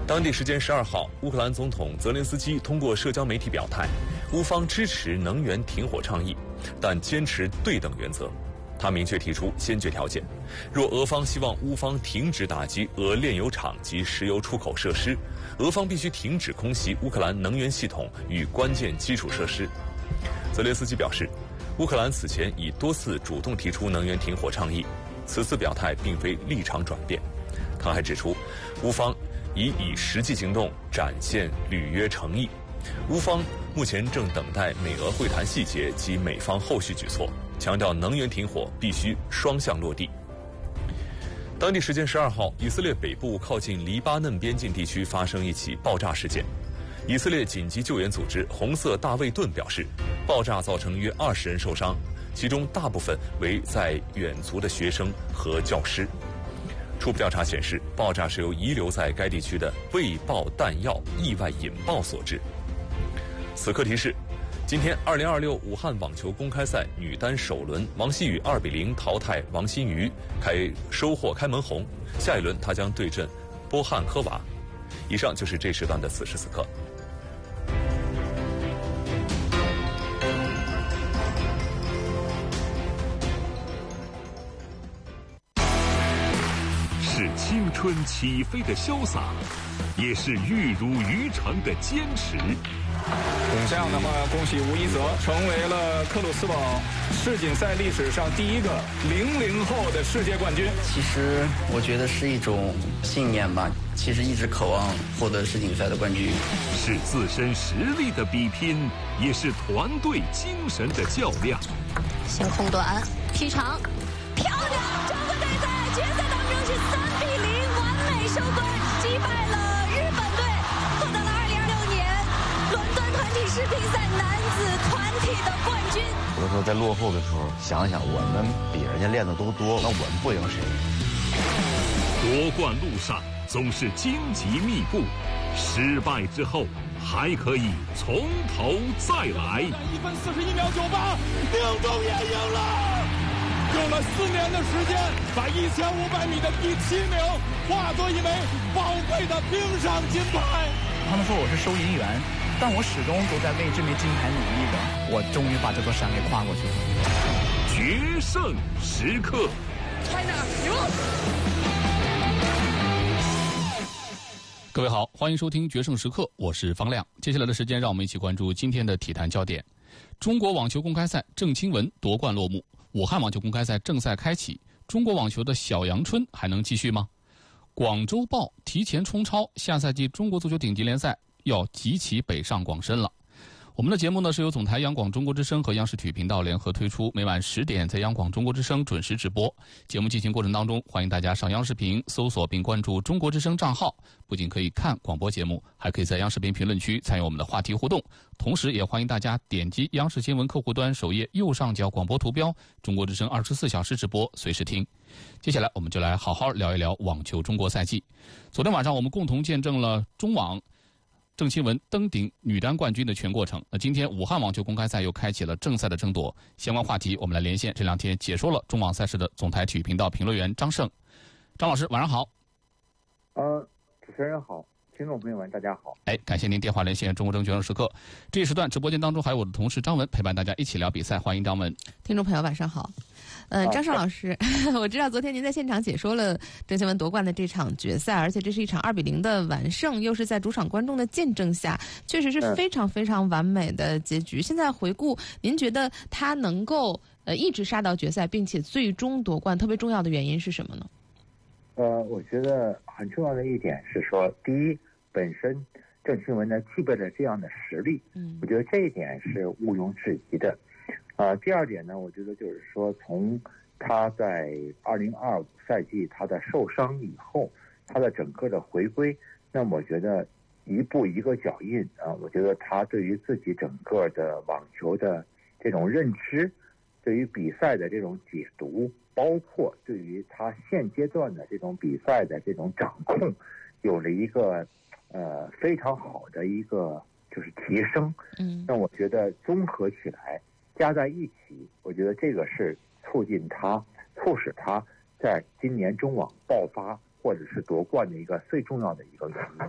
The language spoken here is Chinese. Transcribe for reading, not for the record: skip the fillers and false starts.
当地时间12号，乌克兰总统泽连斯基通过社交媒体表态，乌方支持能源停火倡议，但坚持对等原则。他明确提出先决条件：若俄方希望乌方停止打击俄炼油厂及石油出口设施，俄方必须停止空袭乌克兰能源系统与关键基础设施。泽连斯基表示，乌克兰此前已多次主动提出能源停火倡议，此次表态并非立场转变。他还指出，乌方已以实际行动展现履约诚意。乌方目前正等待美俄会谈细节及美方后续举措，强调能源停火必须双向落地。当地时间12号，以色列北部靠近黎巴嫩边境地区发生一起爆炸事件。以色列紧急救援组织红色大卫盾表示，爆炸造成约20人受伤，其中大部分为在远足的学生和教师。初步调查显示，爆炸是由遗留在该地区的未爆弹药意外引爆所致。此刻提示：今天2026武汉网球公开赛女单首轮，王希雨2比0淘汰王欣瑜，收获开门红。下一轮她将对阵波汉科娃。以上就是这时段的此时此刻。 是青春起飞的潇洒，也是玉汝于成的坚持。 这样的话，恭喜吴一泽成为了克鲁斯堡世锦赛历史上第一个00后的世界冠军。 其实我觉得是一种信念吧，其实一直渴望获得世锦赛的冠军。 是自身实力的比拼，也是团队精神的较量。 先控短，踢长，漂亮！中国队在决赛当中是3比0完美收官，击败了日本队，获得了2026年伦敦团体世乒赛男子团体的冠军。 有的时候在落后的时候，想想我们比人家练的都多，那我们不赢谁？ 夺冠路上总是荆棘密布，失败之后还可以从头再来。 1分41秒98，宁中也赢了。用了4年的时间，把1500米的第7名化作一枚宝贵的冰上金牌。 他们说我是收银员，但我始终都在为这枚金牌努力的。我终于把这座山给跨过去了。 决胜时刻 China 赢！ 各位好，欢迎收听《决胜时刻》，我是方亮。接下来的时间，让我们一起关注今天的体坛焦点。中国网球公开赛郑钦文夺冠落幕，武汉网球公开赛正赛开启，中国网球的小阳春还能继续吗？广州豹提前冲超，下赛季中国足球顶级联赛要集齐北上广深了。我们的节目呢是由总台央广中国之声和央视体育频道联合推出，每晚10点在央广中国之声准时直播。节目进行过程当中，欢迎大家上央视频搜索并关注中国之声账号，不仅可以看广播节目，还可以在央视频评论区参与我们的话题互动。同时也欢迎大家点击央视新闻客户端首页右上角广播图标，中国之声24小时直播，随时听。接下来我们就来好好聊一聊网球中国赛季。昨天晚上我们共同见证了中网郑钦文登顶女单冠军的全过程。那今天武汉网球公开赛又开启了正赛的争夺，相关话题我们来连线这两天解说了中网赛事的总台体育频道评论员张胜。张老师晚上好。 主持人好，听众朋友们大家好。 感谢您电话连线中国证券时刻。这一时段直播间当中还有我的同事张文陪伴大家一起聊比赛，欢迎张文。 听众朋友晚上好。张胜老师，我知道昨天您在现场解说了郑钦文夺冠的这场决赛，而且这是一场2比0的完胜，又是在主场观众的见证下，确实是非常非常完美的结局。现在回顾，您觉得他能够一直杀到决赛，并且最终夺冠，特别重要的原因是什么呢？ 我觉得很重要的一点是说，第一，本身郑钦文呢具备了这样的实力，我觉得这一点是毋庸置疑的。第二点呢，我觉得就是说，从他在2025赛季他的受伤以后，他的整个的回归，那么我觉得一步一个脚印我觉得他对于自己整个的网球的这种认知，对于比赛的这种解读，包括对于他现阶段的这种比赛的这种掌控，有了一个非常好的一个就是提升。那我觉得综合起来加在一起，我觉得这个是促使他在今年中网爆发或者是夺冠的一个最重要的一个原因。